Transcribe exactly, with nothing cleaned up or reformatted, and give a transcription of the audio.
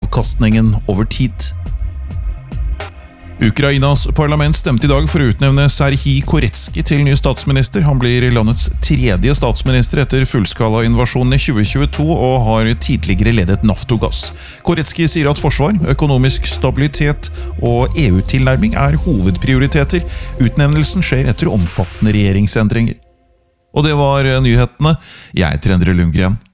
avkastningen over tid. Ukrainas parlament stemte i dag for å utnevne Serhij Koretsky til ny statsminister. Han blir landets tredje statsminister etter fullskala-invasjonen i tjue tjueto og har tidligere ledet Naftogaz. Koretsky sier at forsvar, økonomisk stabilitet og E U-tilnærming er hovedprioriteter. Utnevnelsen skjer etter omfattende regjeringsendringer. Og det var nyhetene. Jeg heter Endre Lundgren.